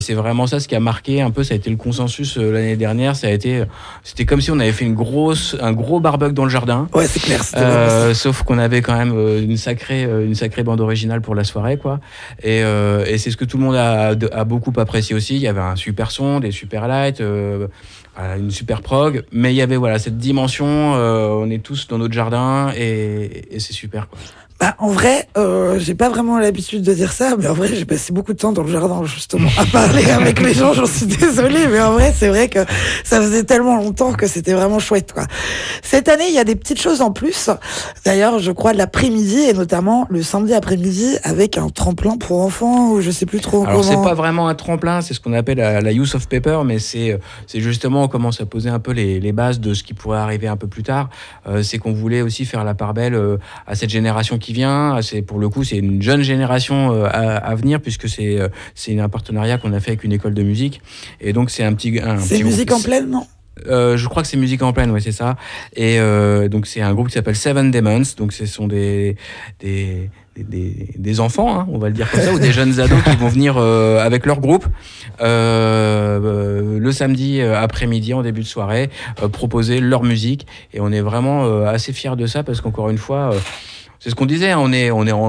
C'est vraiment ça ce qui a marqué un peu, ça a été le consensus l'année dernière, c'était comme si on avait fait un gros barbecue dans le jardin. Ouais, c'est clair. Sauf qu'on avait quand même une sacrée bande originale pour la soirée, quoi. Et c'est ce que tout le monde a beaucoup apprécié aussi. Il y avait un super son, des super lights, une super prog, mais il y avait cette dimension. On est tous dans notre jardin et c'est super, quoi. Bah, en vrai, j'ai pas vraiment l'habitude de dire ça, mais en vrai, j'ai passé beaucoup de temps dans le jardin, justement, à parler avec les gens. J'en suis désolée, mais en vrai, c'est vrai que ça faisait tellement longtemps que c'était vraiment chouette, quoi. Cette année, il y a des petites choses en plus. D'ailleurs, je crois l'après-midi, et notamment le samedi après-midi, avec un tremplin pour enfants, ou je sais plus trop Alors, comment. c'est pas vraiment un tremplin, c'est ce qu'on appelle la Youth of Paper, mais c'est justement, on commence à poser un peu les bases de ce qui pourrait arriver un peu plus tard. C'est qu'on voulait aussi faire la part belle à cette génération qui vient. Pour le coup, c'est une jeune génération à venir, puisque c'est un partenariat qu'on a fait avec une école de musique. Et donc, c'est c'est musique groupe. En pleine, non? Je crois que c'est musique en pleine, ouais, c'est ça. Et donc, c'est un groupe qui s'appelle Seven Demons. Donc, ce sont des enfants, hein, on va le dire comme ça, ou des jeunes ados qui vont venir avec leur groupe le samedi après-midi, en début de soirée, proposer leur musique. Et on est vraiment assez fiers de ça, parce qu'encore une fois... c'est ce qu'on disait, hein, on est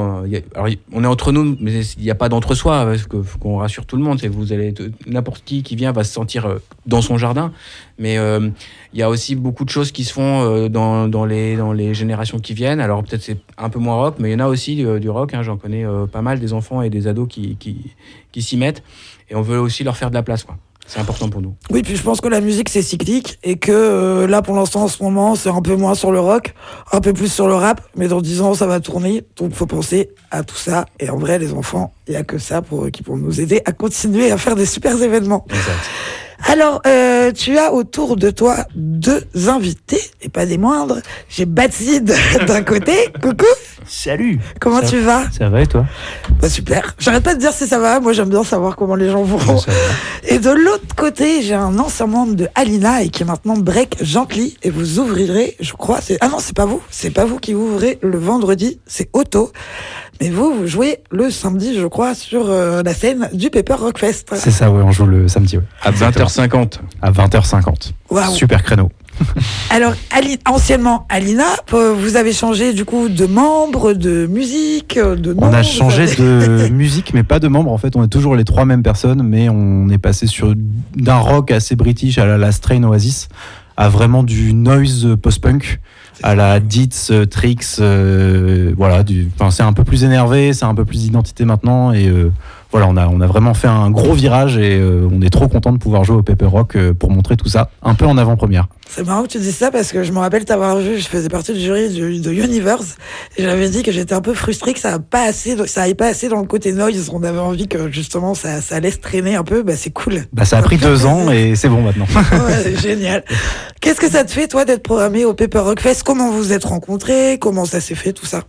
entre nous, mais il n'y a pas d'entre-soi, parce qu'on rassure tout le monde. N'importe qui vient va se sentir dans son jardin, mais il y a aussi beaucoup de choses qui se font dans les générations qui viennent. Alors peut-être c'est un peu moins rock, mais il y en a aussi du rock, hein, j'en connais pas mal, des enfants et des ados qui s'y mettent, et on veut aussi leur faire de la place, quoi. C'est important pour nous. Oui, puis je pense que la musique, c'est cyclique et que là, pour l'instant, en ce moment, c'est un peu moins sur le rock, un peu plus sur le rap, mais dans 10 ans, ça va tourner. Donc, il faut penser à tout ça. Et en vrai, les enfants, il n'y a que ça qui pour nous aider à continuer à faire des super événements. Exact. Alors, tu as autour de toi 2 invités, et pas des moindres. J'ai Batzid d'un côté. Coucou. Salut. Comment tu vas? Ça va et toi? Bah super. J'arrête pas de dire si ça va. Moi, j'aime bien savoir comment les gens vont. Et de l'autre côté, j'ai un ancien membre de Alina et qui est maintenant Break Gently. Et vous ouvrirez, je crois, ah non, c'est pas vous. C'est pas vous qui ouvrez le vendredi. C'est Otto. Mais vous jouez le samedi, je crois, sur la scène du Paper Rock Fest. C'est ça, ouais, on joue le samedi, ouais. À 20h50. À 20h50. Wow. Super créneau. Alors, anciennement Alina, vous avez changé du coup de membres, de musique, de nom. On a changé de musique, mais pas de membres. En fait, on est toujours les 3 mêmes personnes, mais on est passé d'un rock assez british à la Strain Oasis, à vraiment du noise post-punk, à la Ditz, Trix, voilà. C'est un peu plus énervé, c'est un peu plus d'identité maintenant, et voilà, on a vraiment fait un gros virage, et on est trop content de pouvoir jouer au Paper Rock pour montrer tout ça, un peu en avant-première. C'est marrant que tu dises ça, parce que je me rappelle t'avoir vu, je faisais partie du jury de Universe, et j'avais dit que j'étais un peu frustrée que ça aille pas assez dans le côté noise. On avait envie que justement ça laisse traîner un peu. Bah c'est cool. Bah ça a pris 2 ans et c'est bon maintenant. Ouais, génial. Qu'est-ce que ça te fait, toi, d'être programmé au Paper Rock Fest? Comment vous vous êtes rencontrés? Comment ça s'est fait, tout ça?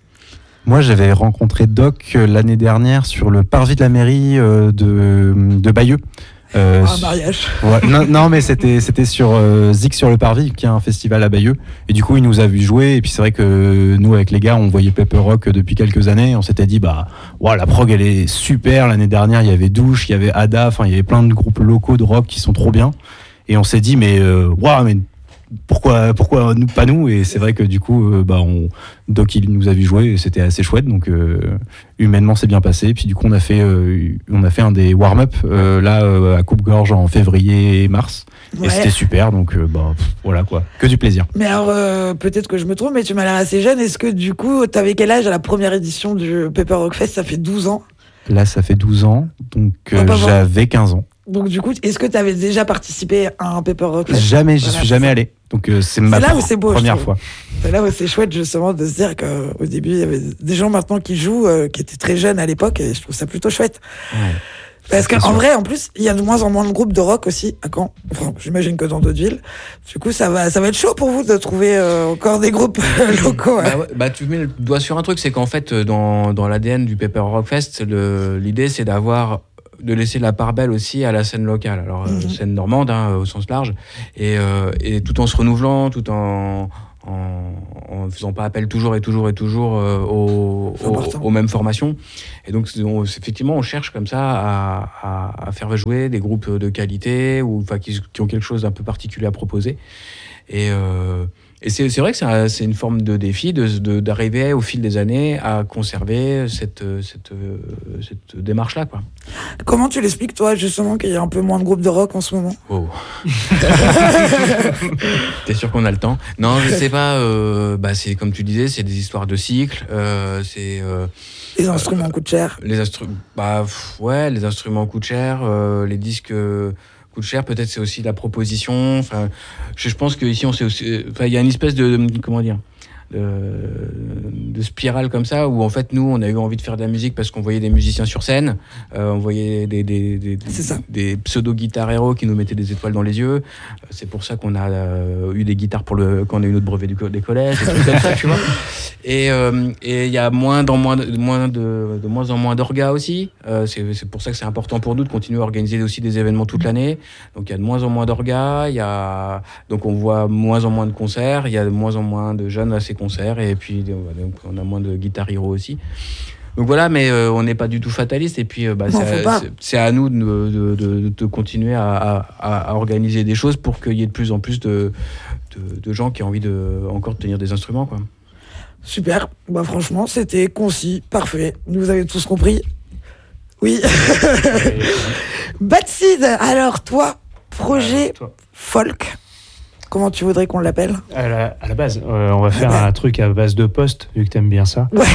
Moi, j'avais rencontré Doc l'année dernière sur le parvis de la mairie de Bayeux. Un mariage. Ouais, non, mais c'était sur Zik sur le Parvis, qui est un festival à Bayeux. Et du coup, il nous a vu jouer. Et puis c'est vrai que nous, avec les gars, on voyait Paper Rock depuis quelques années. On s'était dit, la prog, elle est super. L'année dernière, il y avait Douche, il y avait Ada. Enfin, il y avait plein de groupes locaux de rock qui sont trop bien. Et on s'est dit, mais pourquoi nous, pas nous? Et c'est vrai que du coup, Doc, il nous a vu jouer et c'était assez chouette. Donc humainement, c'est bien passé. Et puis du coup, on a fait un des warm-up à Coupe-Gorge en février et mars. Ouais. Et c'était super. Donc voilà quoi, que du plaisir. Mais alors peut-être que je me trompe, mais tu m'as l'air assez jeune. Est-ce que du coup, t'avais quel âge à la première édition du Paper Rock Fest? Ça fait 12 ans. Là, ça fait 12 ans. Donc j'avais 15 ans. Donc du coup, est-ce que tu avais déjà participé à un Paper Rock Fest? Jamais, j'y suis jamais allé. Donc c'est ma première fois. C'est là où c'est chouette justement de se dire qu'au début, il y avait des gens maintenant qui jouent, qui étaient très jeunes à l'époque, et je trouve ça plutôt chouette. Ouais. Parce qu'en vrai, en plus, il y a de moins en moins de groupes de rock aussi à Caen. Enfin, j'imagine que dans d'autres villes. Du coup, ça va être chaud pour vous de trouver encore des groupes locaux. Ouais. Tu mets le doigt sur un truc, c'est qu'en fait, dans l'ADN du Paper Rock Fest, l'idée, c'est de laisser la part belle aussi à la scène locale. Alors, scène normande, au sens large, et tout en se renouvelant, tout en en faisant pas appel toujours aux mêmes formations. Et donc, effectivement, on cherche comme ça à faire jouer des groupes de qualité ou qui ont quelque chose d'un peu particulier à proposer. Et c'est vrai que c'est une forme de défi d'arriver au fil des années à conserver cette démarche-là, quoi. Comment tu l'expliques, toi, justement, qu'il y a un peu moins de groupes de rock en ce moment? Oh. T'es sûr qu'on a le temps? Non, je sais pas. C'est comme tu disais, c'est des histoires de cycles. Les instruments coûtent cher. Les instruments coûtent cher. Les disques coûtent cher. Peut-être c'est aussi la proposition. Enfin, je pense qu'ici il y a une espèce de spirale comme ça où en fait nous on a eu envie de faire de la musique parce qu'on voyait des musiciens sur scène, on voyait des pseudo-guitares héros qui nous mettaient des étoiles dans les yeux. C'est pour ça qu'on a eu des guitares quand on a eu notre brevet des collèges, des trucs comme ça, tu vois. Et il y a de moins en moins d'orgas aussi. C'est pour ça que c'est important pour nous de continuer à organiser aussi des événements toute l'année. Donc il y a de moins en moins d'orgas, donc on voit moins en moins de concerts, il y a de moins en moins de jeunes à ces concerts, et puis donc on a moins de guitar hero aussi. Donc voilà, mais on n'est pas du tout fataliste, et puis c'est à nous de continuer à organiser des choses pour qu'il y ait de plus en plus de gens qui ont envie encore de tenir des instruments, quoi. Super, franchement c'était concis, parfait, vous avez tous compris. Oui. Bad Seed, alors toi, projet folk, comment tu voudrais qu'on l'appelle? À la base, on va faire un truc à base de post, vu que t'aimes bien ça. Ouais.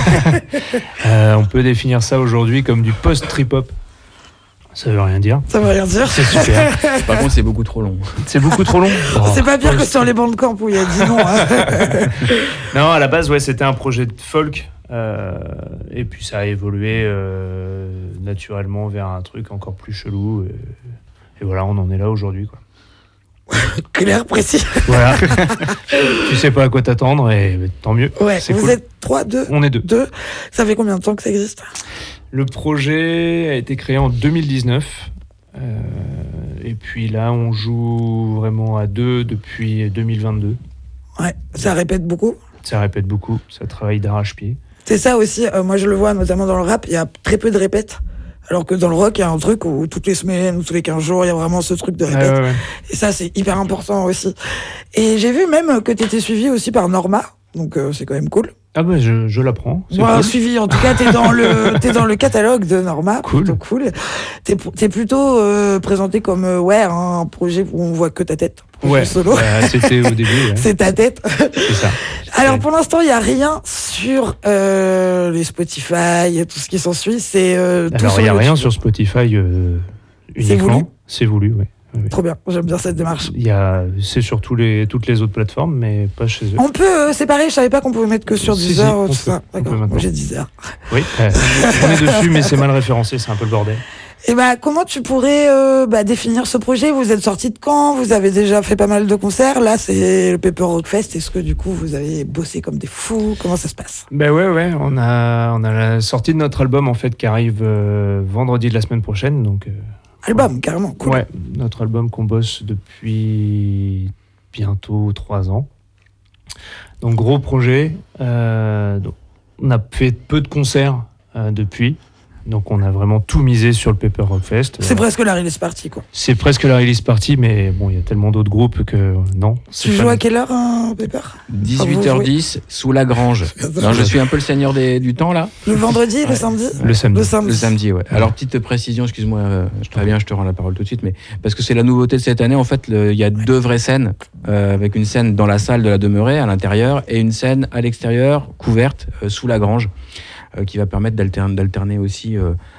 On peut définir ça aujourd'hui comme du post-trip-hop. Ça veut rien dire. Ça veut rien dire. C'est super. Par contre, c'est beaucoup trop long. C'est beaucoup trop long. C'est pas pire que sur les bandcamp où il y a 10 noms. Hein. Non, à la base, c'était un projet de folk. Et puis ça a évolué naturellement vers un truc encore plus chelou. Et voilà, on en est là aujourd'hui, quoi. Clair, précis. Voilà. Tu sais pas à quoi t'attendre, et tant mieux. Ouais, c'est vous cool. êtes 3, 2? On est 2. 2. Ça fait combien de temps que ça existe? Le projet a été créé en 2019. Et puis là, on joue vraiment à 2 depuis 2022. Ouais, ça répète beaucoup. Ça répète beaucoup, ça travaille d'arrache-pied. C'est ça aussi, moi je le vois notamment dans le rap, il y a très peu de répètes. Alors que dans le rock, il y a un truc où toutes les semaines ou tous les 15 jours, il y a vraiment ce truc de répète. Ouais. Et ça, c'est hyper important aussi. Et j'ai vu même que tu étais suivi aussi par Norma, donc c'est quand même cool. Ah bah je l'apprends. Cool. Suivi, en tout cas, t'es dans le catalogue de Norma. Cool. Plutôt cool. T'es plutôt présenté comme un projet où on voit que ta tête. Ouais. Solo. C'était au début. Ouais. C'est ta tête. C'est ça. Alors pour l'instant, il y a rien sur les Spotify, tout ce qui s'ensuit. C'est alors il y a rien sur Spotify uniquement. C'est voulu, oui. Oui. Trop bien, j'aime bien cette démarche. C'est sur toutes les autres plateformes, mais pas chez eux. On peut séparer, je savais pas qu'on pouvait mettre que sur Deezer, tout ça. D'accord, moi j'ai Deezer. Oui, on est dessus, mais c'est mal référencé, c'est un peu le bordel. Et comment tu pourrais définir ce projet? Vous êtes sorti de quand? Vous avez déjà fait pas mal de concerts. Là, c'est le Paper Rock Fest. Est-ce que du coup, vous avez bossé comme des fous? Comment ça se passe? Ouais. On a la sortie de notre album en fait qui arrive vendredi de la semaine prochaine, donc. Album, carrément, cool. Ouais, notre album qu'on bosse depuis bientôt 3 ans. Donc gros projet. Donc, on a fait peu de concerts depuis. Donc on a vraiment tout misé sur le Paper Rock Fest. C'est presque la release party, quoi. C'est presque la release party, mais bon, il y a tellement d'autres groupes que non. Tu joues à quelle heure, Paper? 18h10, sous la grange. Non, je suis un peu le seigneur du temps, là. Le vendredi, le samedi? Le samedi. Le samedi, ouais. Alors, petite précision, excuse-moi, très bien, je te rends la parole tout de suite, mais parce que c'est la nouveauté de cette année, en fait, il y a 2 vraies scènes, avec une scène dans la salle de la demeurée, à l'intérieur, et une scène à l'extérieur, couverte, sous la grange, qui va permettre d'alterner aussi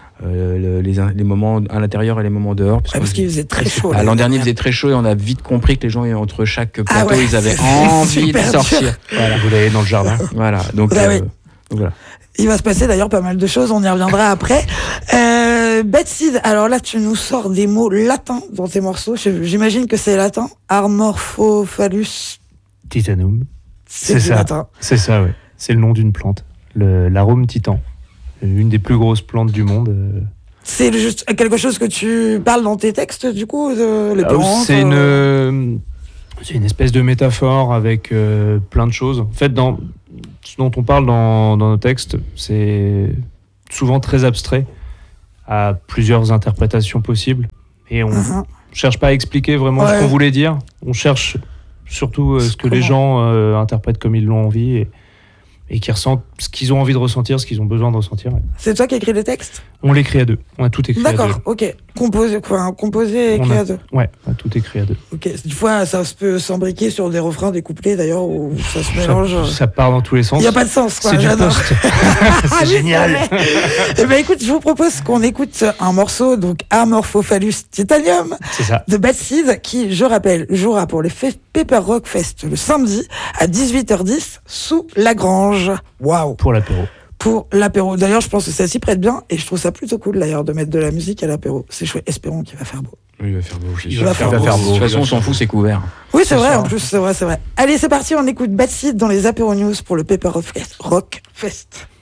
les moments à l'intérieur et les moments dehors. Parce qu'il faisait très chaud. L'an dernier, il faisait très chaud et on a vite compris que les gens, entre chaque plateau, ils avaient envie de sortir. Voilà. Vous l'avez dans le jardin. Voilà. Donc voilà. Il va se passer d'ailleurs pas mal de choses, on y reviendra après. Bad Seed, alors là tu nous sors des mots latins dans tes morceaux. J'imagine que c'est latin. Amorphophallus Titanum. C'est ça. Latin. C'est ça, ouais. C'est le nom d'une plante. L'arôme titan. Une des plus grosses plantes du monde. C'est juste quelque chose que tu parles dans tes textes, du coup, les plantes. C'est une espèce de métaphore avec plein de choses. En fait, dans ce dont on parle dans nos textes, c'est souvent très abstrait, à plusieurs interprétations possibles. Et on cherche pas à expliquer vraiment ce qu'on voulait dire. On cherche surtout ce que les gens interprètent comme ils l'ont envie et qui ressentent ce qu'ils ont envie de ressentir, ce qu'ils ont besoin de ressentir. C'est toi qui écris les textes ? On l'écrit à deux. On a tout écrit à deux. D'accord, ok. Composé et écrit à deux. Ouais, on a tout écrit à deux. Ok. Des fois, ça peut s'embriquer sur des refrains, des couplets d'ailleurs, où ça se mélange. Ça part dans tous les sens. Il n'y a pas de sens, quoi. C'est du J'adore. post. C'est génial. Eh ben, écoute, je vous propose qu'on écoute un morceau, donc Amorphophallus Titanium, C'est ça. de Bad Seed, qui, je rappelle, jouera pour les Pepper Rock Fest le samedi à 18h10 sous la Grange. Waouh! Pour l'apéro. Pour l'apéro. D'ailleurs, je pense que ça s'y prête bien et je trouve ça plutôt cool d'ailleurs de mettre de la musique à l'apéro. C'est chouette. Espérons qu'il va faire beau. Oui, il va faire beau. Il va faire De beau. toute façon, on s'en fout, c'est couvert. Oui, c'est vrai, en plus, c'est vrai. Allez, c'est parti, on écoute Bad Seed dans les Apéro News pour le Pepper Rock Fest.